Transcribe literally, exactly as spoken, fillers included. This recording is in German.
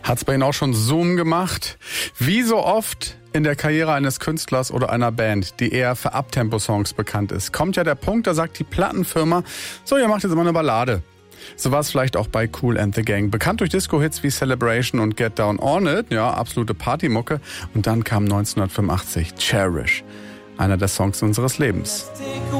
Hat's bei Ihnen auch schon Zoom gemacht? Wie so oft in der Karriere eines Künstlers oder einer Band, die eher für Uptempo-Songs bekannt ist, kommt ja der Punkt, da sagt die Plattenfirma, so, ihr macht jetzt immer eine Ballade. So war es vielleicht auch bei Kool and the Gang. Bekannt durch Disco-Hits wie Celebration und Get Down On It, ja, absolute Partymucke. Und dann kam neunzehnhundertfünfundachtzig Cherish, einer der Songs unseres Lebens.